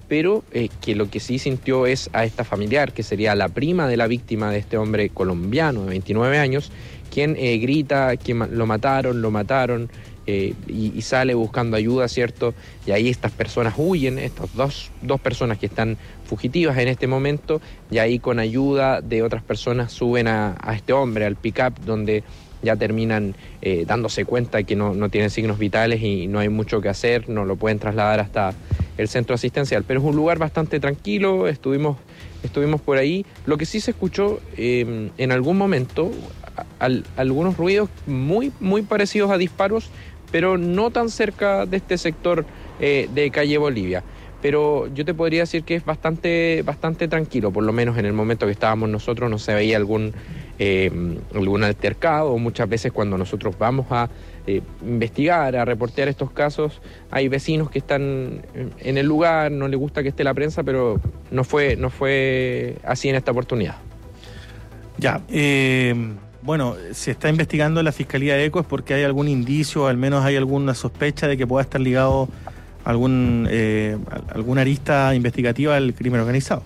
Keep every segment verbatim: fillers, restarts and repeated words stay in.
pero eh, que lo que sí sintió es a esta familiar, que sería la prima de la víctima de este hombre colombiano de veintinueve años, quien eh, grita que ma- lo mataron, lo mataron, eh, y, y sale buscando ayuda, ¿cierto? Y ahí estas personas huyen, estas dos, dos personas que están fugitivas en este momento, y ahí con ayuda de otras personas suben a, a este hombre, al pick-up, donde ya terminan eh, dándose cuenta que no, no tienen signos vitales y no hay mucho que hacer, no lo pueden trasladar hasta el centro asistencial. Pero es un lugar bastante tranquilo, estuvimos, estuvimos por ahí. Lo que sí se escuchó eh, en algún momento, al, algunos ruidos muy, muy parecidos a disparos, pero no tan cerca de este sector eh, de calle Bolivia. Pero yo te podría decir que es bastante, bastante tranquilo, por lo menos en el momento que estábamos nosotros no se veía algún, eh, algún altercado, o muchas veces cuando nosotros vamos a eh, investigar, a reportear estos casos, hay vecinos que están en el lugar, no les gusta que esté la prensa, pero no fue, no fue así en esta oportunidad. Ya, eh, bueno, se está investigando en la Fiscalía de ECO es porque hay algún indicio, o al menos hay alguna sospecha de que pueda estar ligado algún eh, alguna arista investigativa del crimen organizado.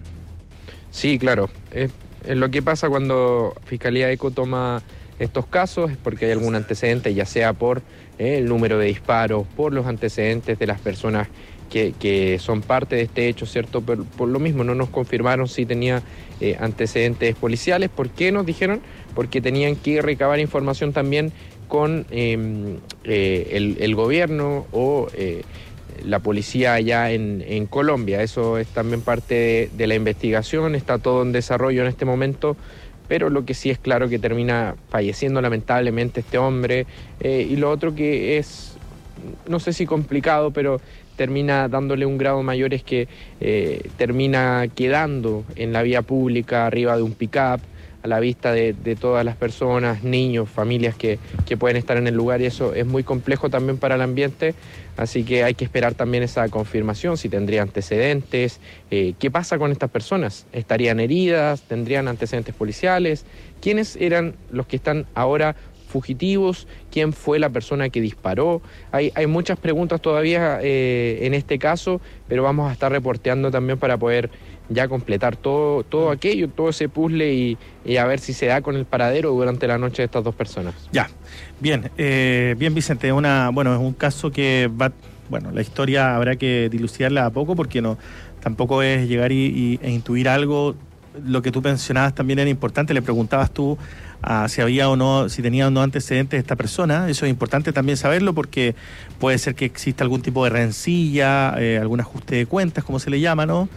Sí, claro. Es, es lo que pasa cuando Fiscalía ECO toma estos casos, es porque hay algún antecedente, ya sea por eh, el número de disparos, por los antecedentes de las personas que, que son parte de este hecho, ¿cierto? Pero por lo mismo no nos confirmaron si tenía eh, antecedentes policiales. ¿Por qué nos dijeron? Porque tenían que recabar información también con eh, eh, el, el gobierno o eh, la policía allá en, en Colombia. Eso es también parte de, de la investigación, está todo en desarrollo en este momento, pero lo que sí es claro que termina falleciendo lamentablemente este hombre, eh, y lo otro que es, no sé si complicado, pero termina dándole un grado mayor es que eh, termina quedando en la vía pública arriba de un pick-up, a la vista de, de todas las personas, niños, familias que, que pueden estar en el lugar, y eso es muy complejo también para el ambiente, así que hay que esperar también esa confirmación, si tendría antecedentes, eh, qué pasa con estas personas, estarían heridas, tendrían antecedentes policiales, quiénes eran los que están ahora fugitivos, quién fue la persona que disparó. Hay, hay muchas preguntas todavía eh, en este caso, pero vamos a estar reporteando también para poder ya completar todo, todo aquello, todo ese puzzle y, y a ver si se da con el paradero durante la noche de estas dos personas. Ya, bien, eh, bien Vicente, una, bueno, es un caso que va, bueno, la historia habrá que dilucidarla a poco porque no, tampoco es llegar y, y, e intuir algo. Lo que tú mencionabas también era importante, le preguntabas tú a si había o no, si tenía o no antecedentes esta persona. Eso es importante también saberlo porque puede ser que exista algún tipo de rencilla, eh, algún ajuste de cuentas, como se le llama, ¿no?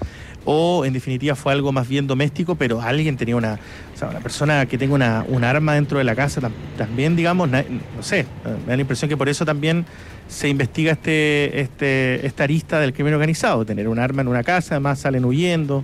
O en definitiva fue algo más bien doméstico, pero alguien tenía una, o sea, una persona que tenga una, un arma dentro de la casa, tam, también digamos, na, no sé, me da la impresión que por eso también se investiga este, este, esta arista del crimen organizado, tener un arma en una casa, además salen huyendo.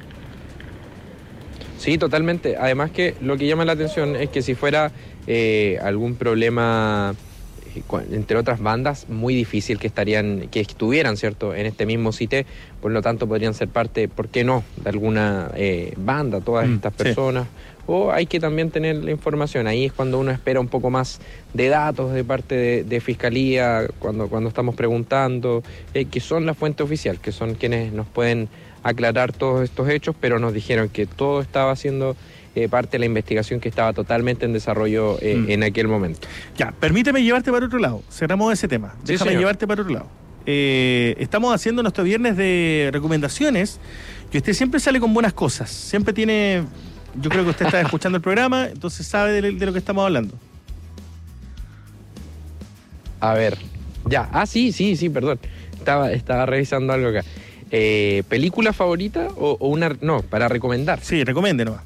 Sí, totalmente. Además que lo que llama la atención es que si fuera eh, algún problema, eh, entre otras bandas, muy difícil que estarían, que estuvieran, ¿cierto?, en este mismo sitio, por lo tanto podrían ser parte, ¿por qué no?, de alguna eh, banda, todas mm, estas personas. Sí. O hay que también tener la información. Ahí es cuando uno espera un poco más de datos de parte de, de Fiscalía, cuando, cuando estamos preguntando, eh, que son la fuente oficial, que son quienes nos pueden aclarar todos estos hechos, pero nos dijeron que todo estaba siendo eh, parte de la investigación que estaba totalmente en desarrollo eh, mm. en aquel momento. Ya, permíteme llevarte para otro lado. Cerramos ese tema. Sí, Déjame señor. llevarte para otro lado. Eh, estamos haciendo nuestro viernes de recomendaciones y usted siempre sale con buenas cosas. Siempre tiene... Yo creo que usted está escuchando el programa, entonces sabe de, de lo que estamos hablando. A ver, ya. Ah, sí, sí, sí, perdón. Estaba, estaba revisando algo acá. Eh, ¿Película favorita o, o una...? No, para recomendar. Sí, recomiende nomás.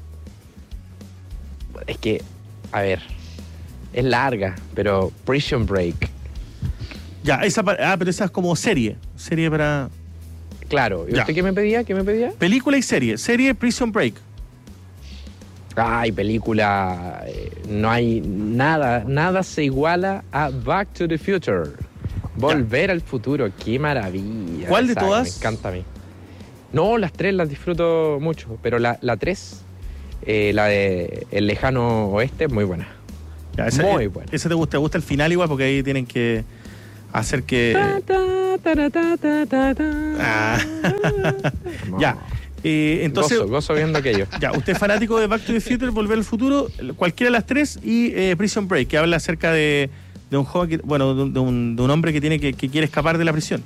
Es que, a ver, es larga, pero Prison Break. Ya, esa... Ah, pero esa es como serie. Serie para... Claro. ¿Y usted qué me pedía? ¿Qué me pedía? Película y serie. Serie Prison Break. Ay, película... Eh, no hay nada, nada se iguala a Back to the Future. Volver ya. al futuro, qué maravilla. ¿Cuál de todas? Me encanta a mí. No, las tres las disfruto mucho, pero la, la tres, eh, la de El Lejano Oeste, muy buena. Ya, esa, muy eh, buena. ¿Ese te gusta? ¿Te gusta el final igual? Porque ahí tienen que hacer que... Ta, ta. ta, ta, ta, ta, ta. Ah. Ya. Eh, entonces, gozo, gozo viendo aquello. Ya, usted es fanático de Back to the Future, Volver al Futuro, cualquiera de las tres, y eh, Prison Break, que habla acerca de, de un joven, que, bueno, de un, de, un, de un hombre que tiene que, que quiere escapar de la prisión.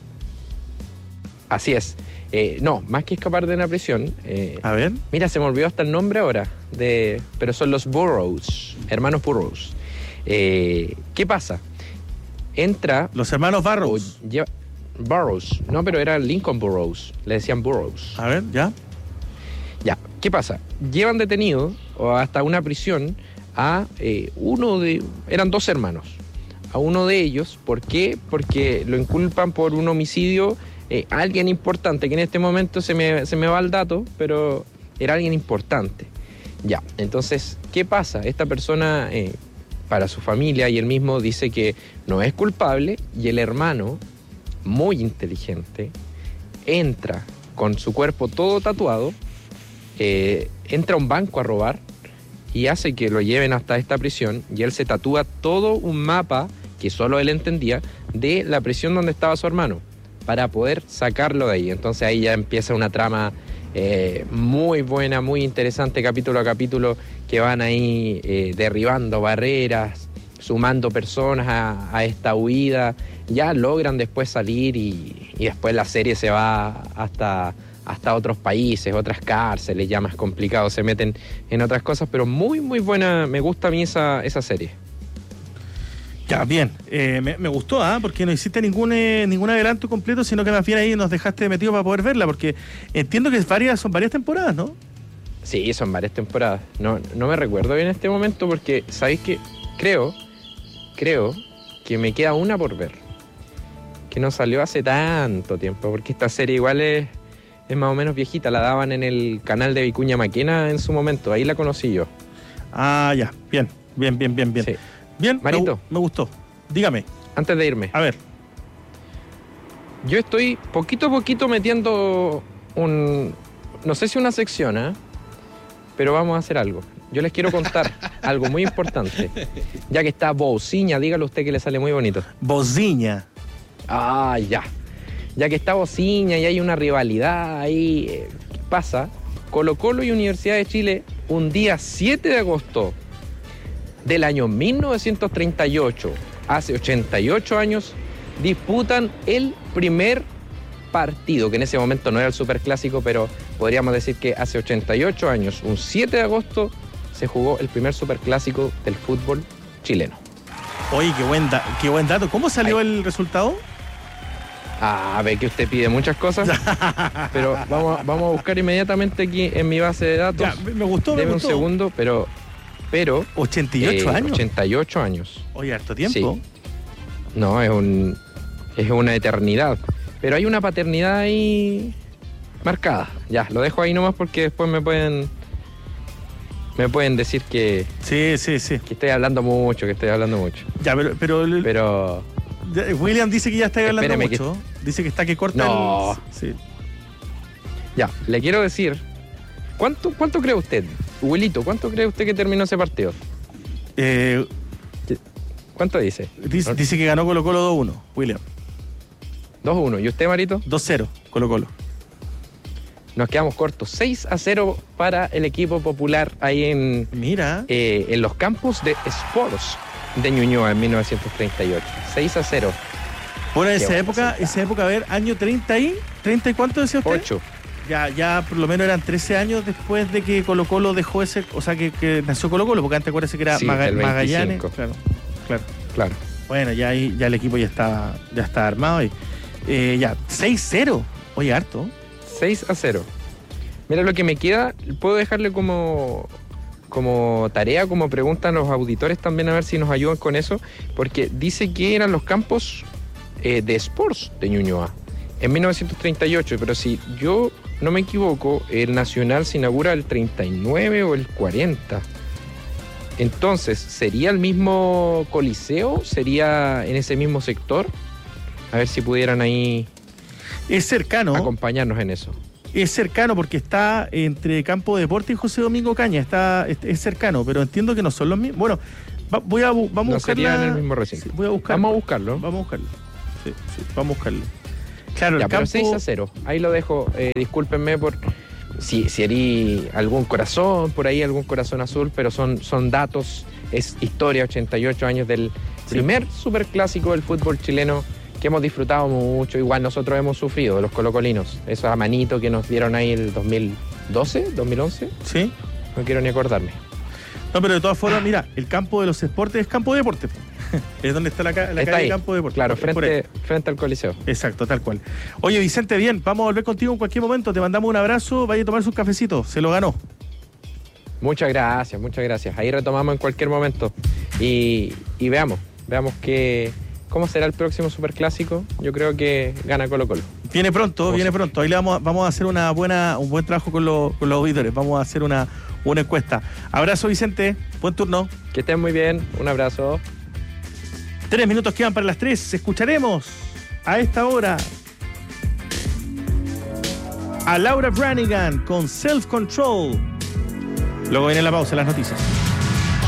Así es. Eh, no, más que escapar de la prisión. Eh, A ver. Mira, se me olvidó hasta el nombre ahora, de, pero son los Burroughs, hermanos Burroughs. Eh, ¿Qué pasa? Entra... Los hermanos Burroughs. Lleva, Burroughs, no, pero era Lincoln Burroughs, le decían Burroughs. A ver, ya. Ya, ¿qué pasa? Llevan detenido o hasta una prisión a eh, uno de... Eran dos hermanos. A uno de ellos, ¿por qué? Porque lo inculpan por un homicidio eh, a alguien importante, que en este momento se me, se me va el dato, pero era alguien importante. Ya, entonces, ¿qué pasa? Esta persona, eh, para su familia y él mismo, dice que no es culpable, y el hermano, muy inteligente, entra con su cuerpo todo tatuado, eh, entra a un banco a robar y hace que lo lleven hasta esta prisión, y él se tatúa todo un mapa que solo él entendía de la prisión donde estaba su hermano para poder sacarlo de ahí. Entonces ahí ya empieza una trama eh, muy buena, muy interesante, capítulo a capítulo, que van ahí eh, derribando barreras, sumando personas a, a esta huida. Ya logran después salir y, y después la serie se va hasta, hasta otros países, otras cárceles, ya más complicado, se meten en otras cosas, pero muy muy buena, me gusta a mí esa, esa serie. Ya, bien, eh, me, me gustó, ¿ah? ¿eh? Porque no hiciste ningún, eh, ningún adelanto completo, sino que más bien ahí nos dejaste metido para poder verla, porque entiendo que es varias, son varias temporadas, ¿no? Sí, son varias temporadas, no, no me recuerdo bien en este momento porque, ¿sabéis qué? Creo, creo que me queda una por ver, que no salió hace tanto tiempo, porque esta serie igual es, es más o menos viejita, la daban en el canal de Vicuña Maquena en su momento, ahí la conocí yo. Ah, ya, bien, bien, bien, bien, bien. Sí. Bien, Marito, me, me gustó. Dígame. Antes de irme. A ver. Yo estoy poquito a poquito metiendo un... No sé si una sección, ¿eh? Pero vamos a hacer algo. Yo les quiero contar algo muy importante. Ya que está Bociña, dígalo usted que le sale muy bonito. Bociña. Ah, ya. Ya que está Bociña y hay una rivalidad ahí. Eh, ¿qué pasa? Colo-Colo y Universidad de Chile, un día siete de agosto del año mil novecientos treinta y ocho, hace ochenta y ocho años, disputan el primer partido, que en ese momento no era el superclásico, pero podríamos decir que hace ochenta y ocho años, un siete de agosto, se jugó el primer superclásico del fútbol chileno. Oye, qué buen, da- qué buen dato. ¿Cómo salió Ay. el resultado? Ah, ve que usted pide muchas cosas, pero vamos, a- vamos a buscar inmediatamente aquí en mi base de datos. Ya, me me gustó, me Deme un gustó. segundo, pero... pero ochenta y ocho eh, años. ochenta y ocho años. Oye, harto tiempo. Sí. No, es un es una eternidad. Pero hay una paternidad ahí marcada. Ya, lo dejo ahí nomás porque después me pueden me pueden decir que, Sí, sí, sí. que estoy hablando mucho, que estoy hablando mucho. Ya, pero, pero, el- Pero William dice que ya está hablando Espéreme que- mucho. Dice que está que corta No. el... Sí. ya, le quiero decir, ¿cuánto cuánto cree usted, Wilito, cuánto cree usted que terminó ese partido? Eh, ¿Cuánto dice? dice, dice que ganó Colo Colo dos uno, William. dos uno. ¿Y usted, Marito? dos cero, Colo Colo. Nos quedamos cortos. seis a cero para el equipo popular ahí en, Mira. eh, en los campos de Sports de Ñuñoa en mil novecientos treinta y ocho. seis a cero. Bueno, Qué esa buen época, resultado. esa época, a ver, año treinta y... ¿treinta y cuánto decía usted? ocho. Ya, ya por lo menos eran trece años después de que Colo Colo dejó ese... O sea, que, que nació Colo Colo, porque antes acuérdese que era Sí, Maga- el Magallanes. veinticinco. Claro, claro. Claro. Bueno, ya ahí ya el equipo ya está, ya está armado. Y, eh, ya, seis cero. Oye, harto. seis a cero. Mira, lo que me queda, puedo dejarle como, como tarea, como pregunta a los auditores también, a ver si nos ayudan con eso, porque dice que eran los campos eh, de Sports de Ñuñoa en mil novecientos treinta y ocho, pero si yo no me equivoco, el Nacional se inaugura el treinta y nueve o el cuarenta. Entonces, ¿sería el mismo coliseo? ¿Sería en ese mismo sector? A ver si pudieran ahí Es cercano. acompañarnos en eso. Es cercano porque está entre Campo de Deporte y José Domingo Caña. Está, es, es cercano, pero entiendo que no son los mismos. Bueno, va- voy a, bu- vamos No a buscar sería la- en el mismo recinto. Sí, voy a buscar. Vamos a buscarlo. Vamos a buscarlo. Sí, sí, vamos a buscarlo. Claro, ya, el pero campo... seis a cero, ahí lo dejo. Eh, discúlpenme por si, si herí algún corazón, por ahí algún corazón azul, pero son, son datos, es historia, ochenta y ocho años del Sí. primer superclásico del fútbol chileno que hemos disfrutado mucho. Igual nosotros hemos sufrido, los colocolinos, esos a manito que nos dieron ahí el dos mil doce, dos mil once, Sí. no quiero ni acordarme. No, pero de todas formas, mira, el campo de los deportes es campo de deporte. Es donde está la, ca- la Está calle ahí, campo de deporte. claro, Es por frente, frente al Coliseo. Exacto, tal cual. Oye, Vicente, bien, vamos a volver contigo en cualquier momento. Te mandamos un abrazo, vaya a tomar sus cafecitos. Se lo ganó. Muchas gracias, muchas gracias. Ahí retomamos en cualquier momento y, y veamos, veamos que, cómo será el próximo superclásico. Yo creo que gana Colo Colo. Viene pronto, Como viene siempre. pronto. Ahí le vamos, a- vamos a hacer una buena, un buen trabajo con, los- con los auditores. Vamos a hacer una, una encuesta. Abrazo, Vicente. Buen turno. Que estén muy bien, un abrazo. Tres minutos quedan para las tres. Escucharemos a esta hora a Laura Branigan con Self Control. Luego viene la pausa, las noticias.